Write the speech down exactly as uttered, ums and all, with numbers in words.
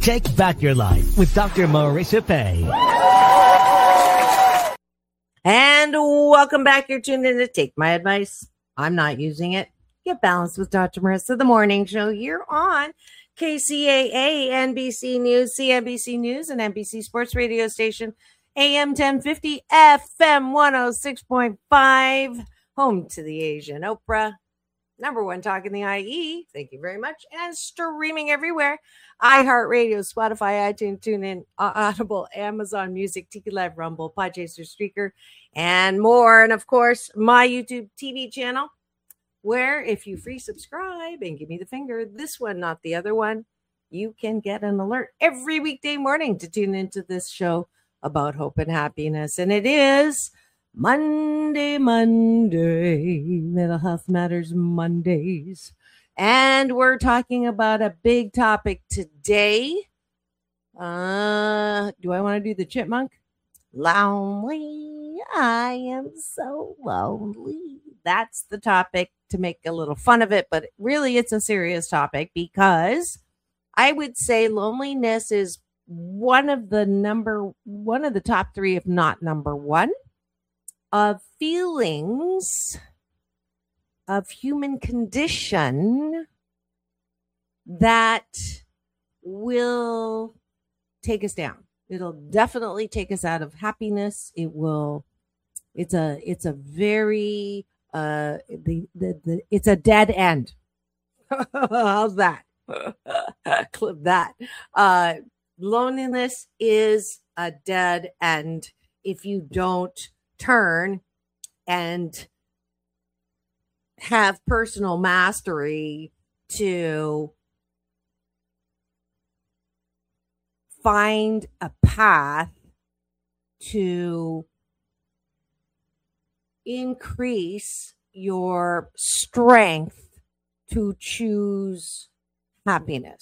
Take back your life with Doctor Marissa Pay. And welcome back. You're tuned in to Take My Advice. I'm not using it. Get balanced with Doctor Marissa, the morning show here on K C A A, N B C News, C N B C News, and N B C Sports Radio Station, A M ten fifty, F M one oh six point five, home to the Asian Oprah. Number one talk in the I E. Thank you very much. And streaming everywhere. iHeartRadio, Spotify, iTunes, TuneIn, Audible, Amazon Music, Tiki Live, Rumble, Podchaser, Streaker, and more. And of course, my YouTube T V channel, where if you free subscribe and give me the finger, this one, not the other one, you can get an alert every weekday morning to tune into this show about hope and happiness. And it is Monday, Monday, Mental Health Matters Mondays. And we're talking about a big topic today. Uh, do I want to do the chipmunk? Lonely. I am so lonely. That's the topic, to make a little fun of it, but really it's a serious topic, because I would say loneliness is one of the number, one of the top three, if not number one, of feelings of human condition that will take us down. It'll definitely take us out of happiness. It will, it's a, it's a very, uh, the, the, the, it's a dead end. How's that? Clip that. Uh, loneliness is a dead end if you don't turn and have personal mastery to find a path to increase your strength to choose happiness.